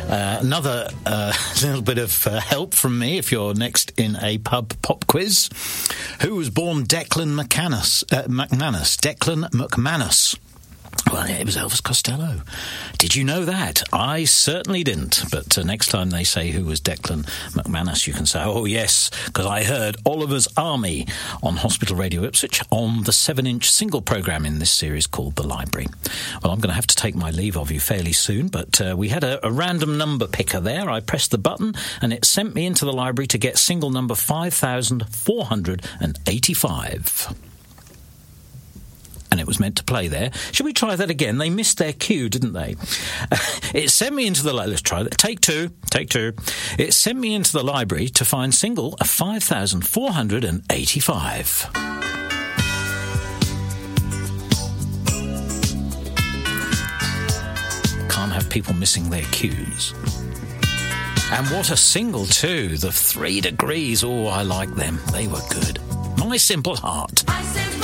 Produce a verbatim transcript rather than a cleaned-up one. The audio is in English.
Uh, another uh, little bit of uh, help from me if you're next in a pub pop quiz. Who was born Declan McManus? Uh, McManus. Declan McManus. Well, it was Elvis Costello. Did you know that? I certainly didn't. But uh, next time they say who was Declan McManus, you can say, oh, yes, because I heard Oliver's Army on Hospital Radio Ipswich on the seven-inch single programme in this series called The Library. Well, I'm going to have to take my leave of you fairly soon, but uh, we had a, a random number picker there. I pressed the button and it sent me into the library to get single number five thousand four hundred eighty-five. And it was meant to play there. Should we try that again? They missed their cue, didn't they? It sent me into the... Li- Let's try that. Take two. Take two. It sent me into the library to find single of five thousand four hundred eighty-five. Can't have people missing their cues. And what a single, too. The Three Degrees. Oh, I like them. They were good. My Simple Heart.